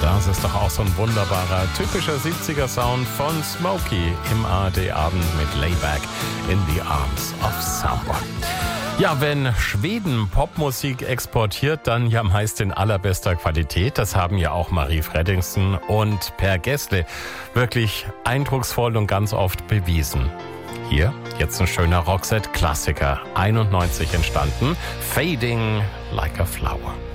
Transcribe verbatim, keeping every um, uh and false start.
Das ist doch auch so ein wunderbarer, typischer siebziger-Sound von Smokey im A R D-Abend mit Layback in the Arms of Someone. Ja, wenn Schweden Popmusik exportiert, dann ja meist in allerbester Qualität. Das haben ja auch Marie Fredriksen und Per Gessle wirklich eindrucksvoll und ganz oft bewiesen. Hier jetzt ein schöner Roxette-Klassiker, einundneunzig entstanden, Fading Like a Flower.